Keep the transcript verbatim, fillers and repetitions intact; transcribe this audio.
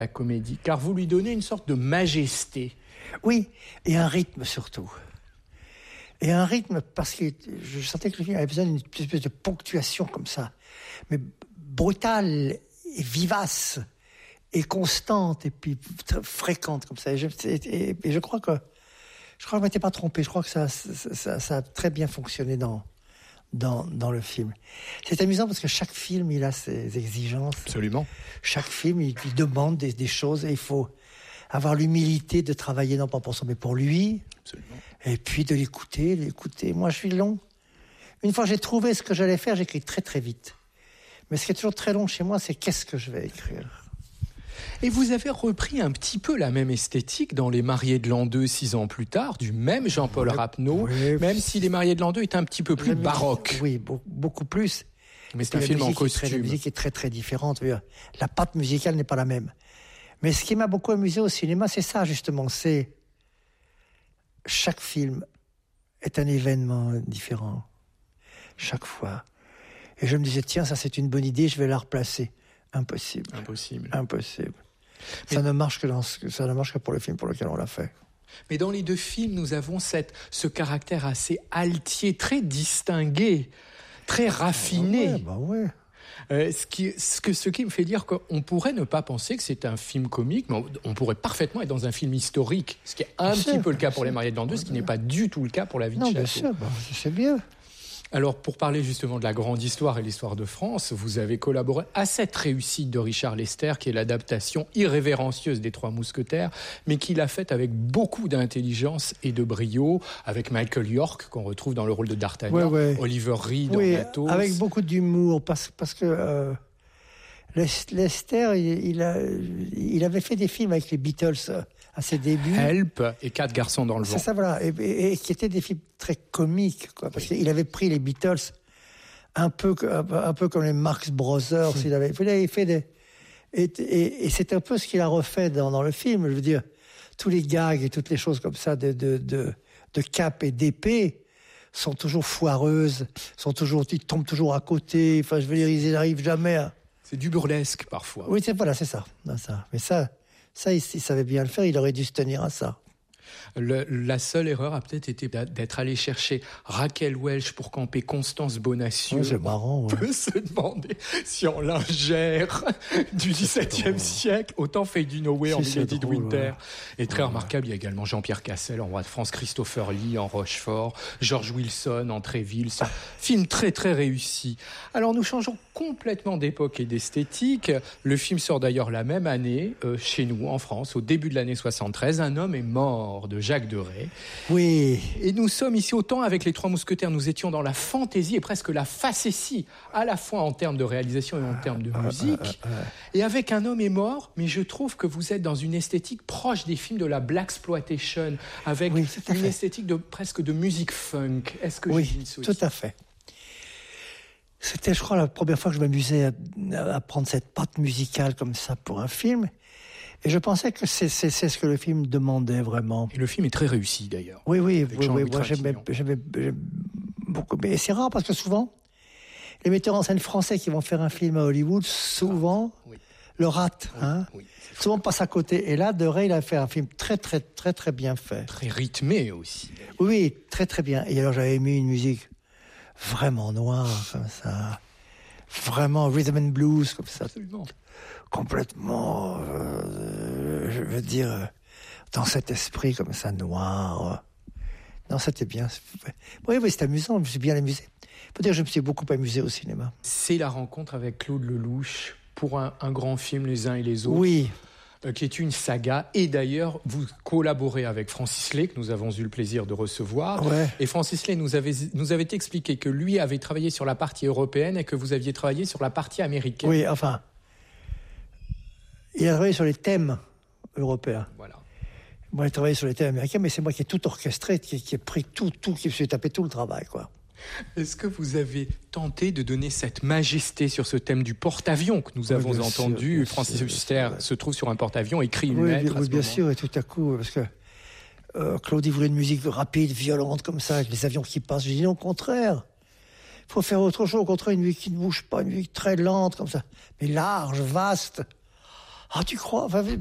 la comédie, car vous lui donnez une sorte de majesté. Oui, et un rythme surtout. Et un rythme parce que je sentais que le film avait besoin d'une espèce de ponctuation comme ça, mais brutale et vivace et constante et puis très fréquente comme ça. Et je, et, et je crois que je crois que je m'étais pas trompé. Je crois que ça ça, ça, ça a très bien fonctionné dans dans dans le film. C'est amusant parce que chaque film il a ses exigences. Absolument. Chaque film il, il demande des, des choses et il faut avoir l'humilité de travailler non pas pour soi mais pour lui. Absolument. Et puis de l'écouter, l'écouter. Moi, je suis long. Une fois que j'ai trouvé ce que j'allais faire, j'écris très très vite. Mais ce qui est toujours très long chez moi, c'est qu'est-ce que je vais écrire. Et vous avez repris un petit peu la même esthétique dans Les Mariés de l'an deux, six ans plus tard, du même Jean-Paul Oui, Rapneau, oui. même si Les Mariés de l'an deux est un petit peu plus La baroque. musique, oui, be- beaucoup plus. Mais c'est un La film en musique est très- costume. La musique est très très différente. La patte musicale n'est pas la même. Mais ce qui m'a beaucoup amusé au cinéma, c'est ça justement. C'est chaque film est un événement différent. Chaque fois. Et je me disais, tiens, ça c'est une bonne idée, je vais la replacer. Impossible. Impossible. Impossible. Mais- Ça ne marche que dans ce- ça ne marche que pour le film pour lequel on l'a fait. Mais dans les deux films, nous avons cette, ce caractère assez altier, très distingué, très raffiné. Ah ouais, bah ouais. Euh, ce, qui, ce, que, ce qui me fait dire qu'on pourrait ne pas penser que c'est un film comique, mais on, on pourrait parfaitement être dans un film historique, ce qui est un Bien petit sûr, peu le cas bien pour Les sûr. Mariés de l'an deux, ce qui n'est pas du tout le cas pour La Vie de Non, Château. bien sûr, bah, c'est bien. Alors, pour parler justement de la grande histoire et l'histoire de France, vous avez collaboré à cette réussite de Richard Lester, qui est l'adaptation irrévérencieuse des Trois Mousquetaires, mais qu'il a faite avec beaucoup d'intelligence et de brio, avec Michael York, qu'on retrouve dans le rôle de D'Artagnan, Ouais, ouais. Oliver Reed Oui, en Athos. avec beaucoup d'humour, parce, parce que euh, Les- Lester, il, il, a, il avait fait des films avec les Beatles euh, à ses débuts. Help et Quatre garçons dans le vent. C'est ça, voilà, et, et- et qui étaient des films très comiques, quoi, parce qu'il avait pris les Beatles un peu, que- un, peu- un peu comme les Marx Brothers. Il avait, il avait fait des, et, et, et c'est un peu ce qu'il a refait dans, dans le film. Je veux dire, tous les gags et toutes les choses comme ça de de de, de cap et d'épée sont toujours foireuses, sont toujours, ils tombent toujours à côté. Enfin, je veux dire, ils n'arrivent jamais à. C'est du burlesque parfois. Oui, c'est voilà, c'est ça, non, ça. Mais ça, ça, il, il savait bien le faire. Il aurait dû se tenir à ça. Le- la seule erreur a peut-être été d'a- d'être allé chercher Raquel Welch pour camper Constance Bonacieux. Oui, c'est marrant. On Ouais. peut se demander si en lingère du dix-septième siècle, autant Fade You Nowhere en Si, c'est Milady de drôle, Winter. ouais. Et très remarquable, il y a également Jean-Pierre Cassel en Roi de France, Christopher Lee en Rochefort, George Wilson en Tréville. C'est un film très très réussi. Alors nous changeons complètement d'époque et d'esthétique. Le film sort d'ailleurs la même année, euh, chez nous, en France, au début de l'année soixante-treize. Un homme est mort de Jacques Deray. Oui. Et nous sommes ici, autant avec les Trois Mousquetaires, nous étions dans la fantaisie et presque la facétie, à la fois en termes de réalisation et en termes de musique. Et avec Un homme est mort, mais je trouve que vous êtes dans une esthétique proche des films de la blaxploitation, avec Oui, tout à une fait. esthétique de presque de musique funk. Est-ce que Oui, j'ai dit ça tout aussi à fait. C'était, je crois, la première fois que je m'amusais à, à prendre cette patte musicale comme ça pour un film. Et je pensais que c'est, c'est, c'est ce que le film demandait vraiment. Et le film est très réussi d'ailleurs. Oui, oui, Avec oui, Jean-Louis oui. Moi, j'aimais, Trintignant. j'aimais, j'aimais beaucoup. Mais c'est rare parce que souvent, les metteurs en scène français qui vont faire un film à Hollywood, souvent, Oui. le ratent. Hein. Oui, c'est Souvent passe à côté. Et là, De Ray, il a fait un film très, très, très, très bien fait. très rythmé aussi. Oui, oui, très, très bien. Et alors, j'avais mis une musique vraiment noire, comme ça. Vraiment rhythm and blues, comme ça. Absolument. Complètement, euh, je veux dire, euh, dans cet esprit comme ça, noir. Non, c'était bien. Oui, oui, c'était amusant, je me suis bien amusé. Faut dire que je me suis beaucoup amusé au cinéma. C'est la rencontre avec Claude Lelouch pour un, un grand film, Les uns et les autres. Oui, euh, qui est une saga. Et d'ailleurs, vous collaborez avec Francis Lay, que nous avons eu le plaisir de recevoir. Ouais. Et Francis Lay nous avait, nous avait expliqué que lui avait travaillé sur la partie européenne et que vous aviez travaillé sur la partie américaine. oui, enfin, il a travaillé sur les thèmes européens. Voilà. Moi, j'ai travaillé sur les thèmes américains, mais c'est moi qui ai tout orchestré, qui, qui ai pris tout, tout, qui me suis tapé tout le travail, quoi. Est-ce que vous avez tenté de donner cette majesté sur ce thème du porte-avions que nous Oui, avons bien entendu? sûr, bien Francis sûr, Huster bien sûr. se trouve sur un porte-avions, écrit une Oui, lettre bien, à oui, ce bien moment. sûr, et tout à coup, parce que euh, Claude, il voulait une musique rapide, violente, comme ça, avec les avions qui passent. J'ai dit non, au contraire. Il faut faire autre chose, au contraire, une musique qui ne bouge pas, une musique très lente, comme ça, mais large, vaste. Ah, tu crois? Enfin,